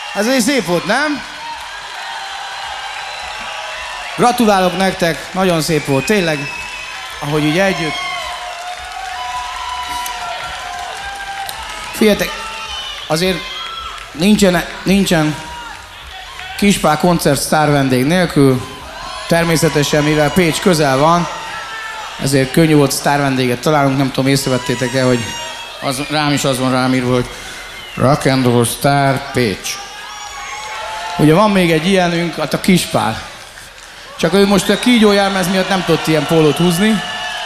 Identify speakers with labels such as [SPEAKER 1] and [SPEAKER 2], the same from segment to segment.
[SPEAKER 1] Ez egy szép volt, nem? Gratulálok nektek, nagyon szép volt, tényleg, ahogy így együtt. Figyeljetek, azért nincsen Kispál koncert sztár vendég nélkül. Természetesen, mivel Pécs közel van, ezért könnyű volt sztár vendéget találunk. Nem tudom, észrevettétek-e, hogy rám is az van rám írva, hogy Rock and Roll Star Pécs. Ugye van még egy ilyenünk, hát a Kispál. Csak ő most a kígyójármez miatt nem tudott ilyen pólót húzni.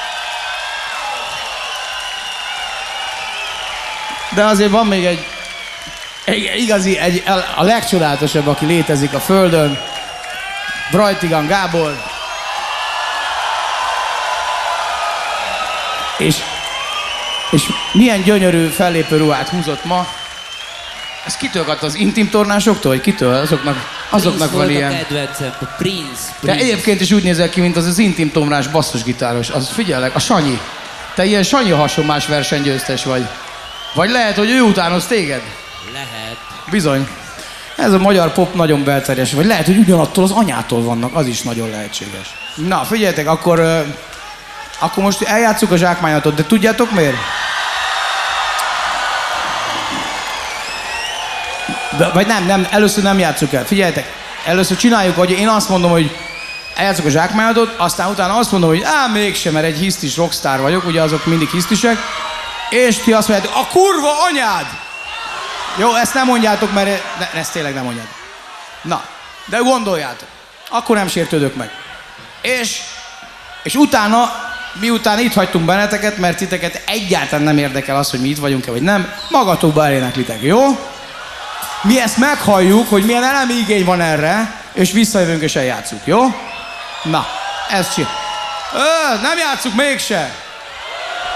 [SPEAKER 1] De azért van még egy igazi, a legcsodálatosabb, aki létezik a Földön. Brajtigan Gábor. És milyen gyönyörű fellépő ruhát húzott ma. Ez kitől kapta, az intim tornásoktól, vagy kitől? Azoknak van ilyen.
[SPEAKER 2] Prince volt a kedvencem, a Prince.
[SPEAKER 1] De egyébként is úgy nézel ki, mint az intim tornás basszusgitáros. Az figyelek, a Sanyi. Te ilyen Sanyi hasonlás versenygyőztes vagy. Vagy lehet, hogy ő utánoz téged?
[SPEAKER 2] Lehet.
[SPEAKER 1] Bizony. Ez a magyar pop nagyon belterjes. Vagy lehet, hogy ugyanattól az anyától vannak, az is nagyon lehetséges. Na, figyeljetek, akkor most eljátszuk a zsákmányatot, de tudjátok miért? Vagy nem, először nem játsszuk el. Figyeljetek, először csináljuk, hogy én azt mondom, hogy eljátszuk a zsákmányatot, aztán utána azt mondom, hogy mégsem, mert egy hisztis rockstar vagyok, ugye azok mindig hisztisek, és ti azt mondjátok, a kurva anyád! Jó, ezt nem mondjátok, mert ezt tényleg nem mondjátok. Na, de gondoljátok, akkor nem sértődök meg. És utána, miután itt hagytunk benneteket, mert titeket egyáltalán nem érdekel az, hogy mi itt vagyunk-e vagy nem, magatokba eléneklitek, jó? Mi ezt meghalljuk, hogy milyen elemi igény van erre, és visszajövünk és eljátszuk, jó? Na, ezt csináljuk. Nem játsszuk mégse!